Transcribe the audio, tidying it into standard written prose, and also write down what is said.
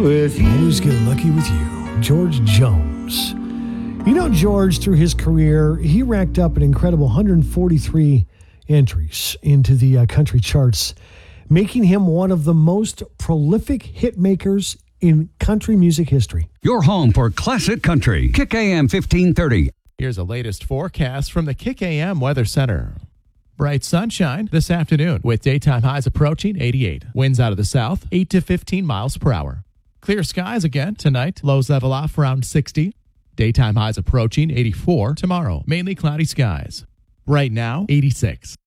with you. Always get lucky with you. George Jones. You know, George, through his career, he racked up an incredible 143 entries into the country charts, making him one of the most prolific hit makers in country music history. Your home for classic country. Kick AM 1530. Here's the latest forecast from the Kick AM Weather Center. Bright sunshine this afternoon with daytime highs approaching 88. Winds out of the south, 8 to 15 miles per hour. Clear skies again tonight. Lows level off around 60. Daytime highs approaching 84 tomorrow. Mainly cloudy skies. Right now, 86.